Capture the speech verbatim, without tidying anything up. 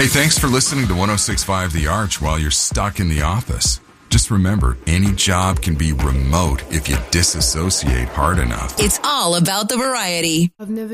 Hey, thanks for listening to one oh six point five The Arch while you're stuck in the office. Just remember, any job can be remote if you disassociate hard enough. It's all about the variety. I've never